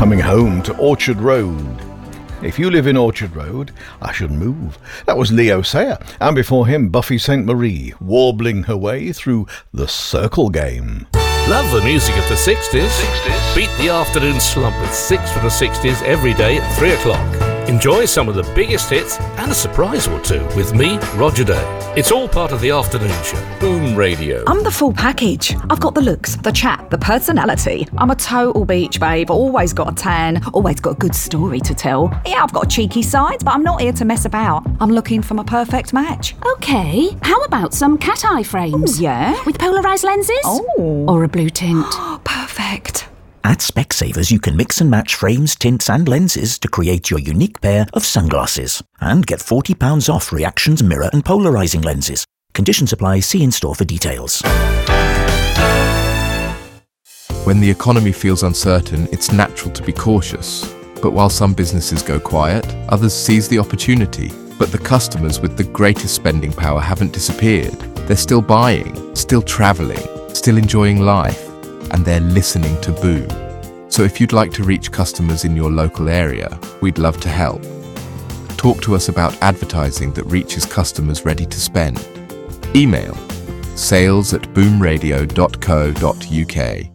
coming home to Orchard Road. If you live in Orchard Road, I should move. That was Leo Sayer, and before him, Buffy St. Marie, warbling her way through The Circle Game. Love the music of the 60s? Beat the afternoon slump with 6 for the 60s every day at 3 o'clock. Enjoy some of the biggest hits and a surprise or two with me, Roger Day. It's all part of the afternoon show. Boom Radio. I'm the full package. I've got the looks, the chat, the personality. I'm a total beach babe, always got a tan, always got a good story to tell. Yeah, I've got a cheeky side, but I'm not here to mess about. I'm looking for my perfect match. Okay, how about some cat eye frames? Ooh, yeah? With polarised lenses? Oh. Or a blue tint? Perfect. At Specsavers, you can mix and match frames, tints and lenses to create your unique pair of sunglasses. And get £40 off Reactions mirror and polarising lenses. Conditions apply. See in-store for details. When the economy feels uncertain, it's natural to be cautious. But while some businesses go quiet, others seize the opportunity. But the customers with the greatest spending power haven't disappeared. They're still buying, still travelling, still enjoying life. And they're listening to Boom. So if you'd like to reach customers in your local area, we'd love to help. Talk to us about advertising that reaches customers ready to spend. Email sales@boomradio.co.uk